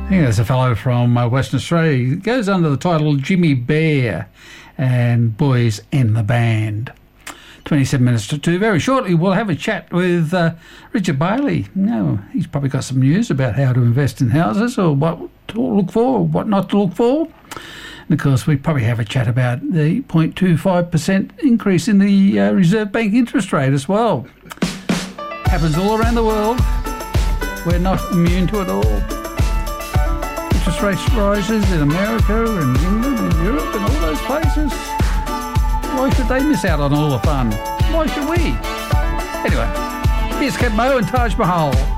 I think there's a fellow from Western Australia. It goes under the title Jimmy Bear and Boys and the Band. 27 minutes to 2. Very shortly, we'll have a chat with Richard Bailey. He's probably got some news about how to invest in houses or what to look for or what not to look for. And, of course, we probably have a chat about the 0.25% increase in the Reserve Bank interest rate as well. Happens all around the world. We're not immune to it all. Interest rate rises in America and England and Europe and all those places. Why should they miss out on all the fun? Why should we? Anyway, here's Ken Mo and Taj Mahal.